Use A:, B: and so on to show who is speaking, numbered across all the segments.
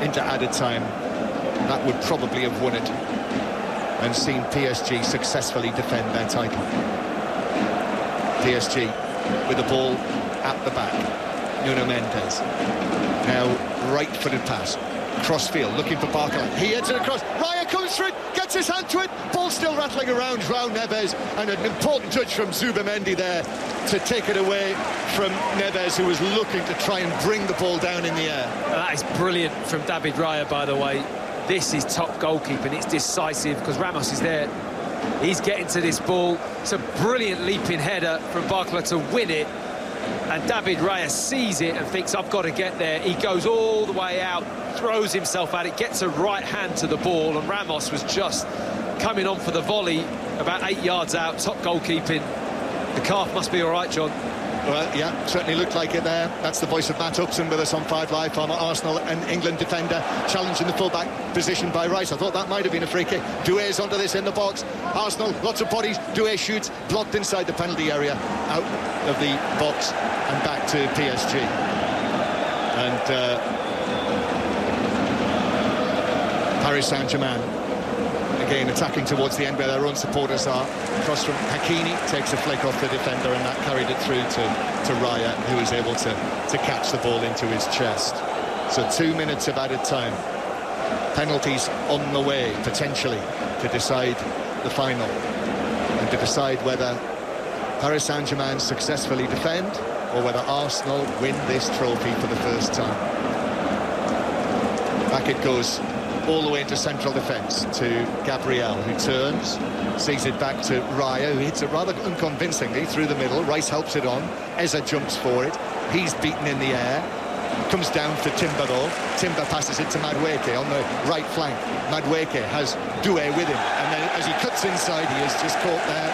A: into added time, that would probably have won it and seen PSG successfully defend their title. PSG with the ball at the back. Nuno Mendes. Now right-footed pass. Cross-field, looking for Barcola. He heads it across. Raya comes through it, gets his hand to it. Ball still rattling around. João Neves, and an important touch from Zubamendi there to take it away from Neves, who was looking to try and bring the ball down in the air.
B: That is brilliant from David Raya, by the way. This is top goalkeeping. It's decisive because Ramos is there. He's getting to this ball. It's a brilliant leaping header from Barcola to win it. And David Raya sees it and thinks, I've got to get there. He goes all the way out, throws himself at it, gets a right hand to the ball, and Ramos was just coming on for the volley about 8 yards out. Top goalkeeping. The calf must be all right, John.
A: Well, yeah, certainly looked like it there. That's the voice of Matt Upson with us on 5 Live, former Arsenal and England defender, challenging the full-back position by Rice. I thought that might have been a free kick. Doué's onto this in the box. Arsenal, lots of bodies. Doué shoots, blocked inside the penalty area, out of the box and back to PSG. And Paris Saint-Germain again attacking towards the end where their own supporters are. Cross from Hakimi, takes a flick off the defender, and that carried it through to Raya, who was able to catch the ball into his chest. So 2 minutes of added time. Penalties on the way, potentially, to decide the final and to decide whether Paris Saint-Germain successfully defend or whether Arsenal win this trophy for the first time. Back it goes all the way into central defence to Gabriel, who turns, sees it back to Raya, who hits it rather unconvincingly through the middle. Rice helps it on. Eza jumps for it. He's beaten in the air. Comes down for Timber though. Timber passes it to Madueke on the right flank. Madueke has Doué with him, and then as he cuts inside, he is just caught there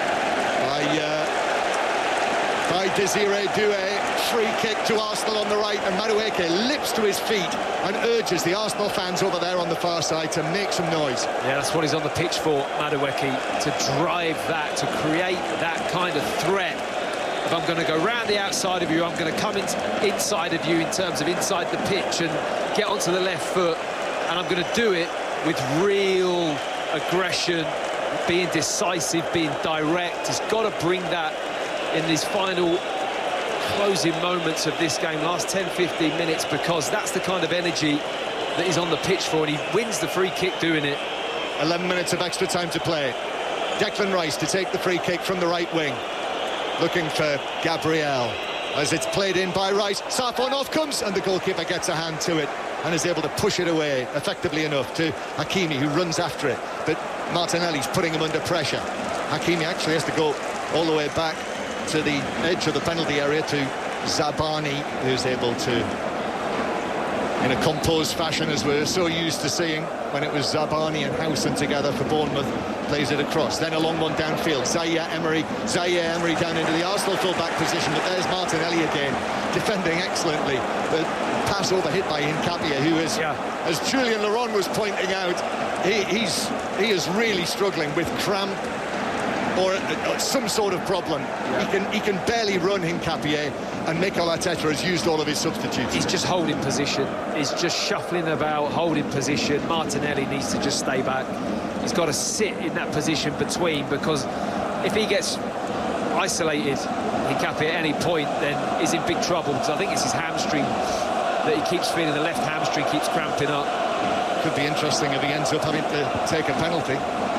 A: by Désiré Doué. Free kick to Arsenal on the right, and Madueke lips to his feet and urges the Arsenal fans over there on the far side to make some noise.
B: Yeah, that's what he's on the pitch for, Madueke, to drive that, to create that kind of threat. If I'm going to go round the outside of you, I'm going to come inside of you in terms of inside the pitch and get onto the left foot, and I'm going to do it with real aggression, being decisive, being direct. He's got to bring that in these final closing moments of this game, last 10-15 minutes, because that's the kind of energy that he's on the pitch for, and he wins the free kick doing it.
A: 11 minutes of extra time to play. Declan Rice to take the free kick from the right wing, looking for Gabriel as it's played in by Rice. Sarfonov comes, and the goalkeeper gets a hand to it and is able to push it away effectively enough to Hakimi, who runs after it, but Martinelli's putting him under pressure. Hakimi actually has to go all the way back to the edge of the penalty area to Zabani, who's able to, in a composed fashion, as we're so used to seeing when it was Zabani and Howson together for Bournemouth, plays it across. Then a long one downfield. Zaire Emery down into the Arsenal full-back position, but there's Martinelli again, defending excellently. The pass overhit by Nkapia, who is, as Julian Laurent was pointing out, he is really struggling with cramp or some sort of problem. He can barely run, Nkapia, and Mikel Arteta has used all of his substitutes.
B: He's just holding position. He's just shuffling about, holding position. Martinelli needs to just stay back. He's got to sit in that position between, because if he gets isolated, Nkapia, at any point, then he's in big trouble. So I think it's his hamstring that he keeps feeling. The left hamstring keeps cramping up.
A: Could be interesting if he ends up having to take a penalty.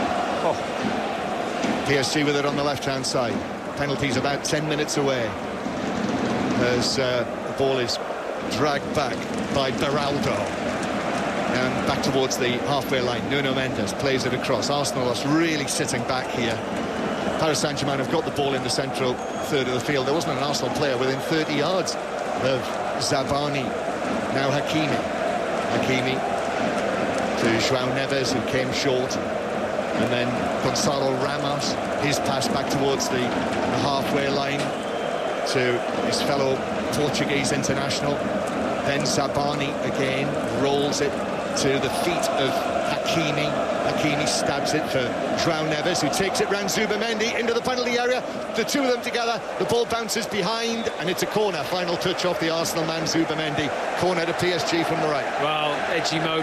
A: PSG with it on the left-hand side. Penalty's about 10 minutes away as the ball is dragged back by Beraldo. And back towards the halfway line. Nuno Mendes plays it across. Arsenal is really sitting back here. Paris Saint-Germain have got the ball in the central third of the field. There wasn't an Arsenal player within 30 yards of Zabani. Now Hakimi to João Neves, who came short. And then Gonçalo Ramos, his pass back towards the halfway line to his fellow Portuguese international. Then Zabani again rolls it to the feet of Hakimi. Hakimi stabs it for João Neves, who takes it round Zubamendi into the penalty area. The two of them together, the ball bounces behind, and it's a corner. Final touch off the Arsenal man, Zubamendi. Corner to PSG from the right.
B: Well, edgy moment.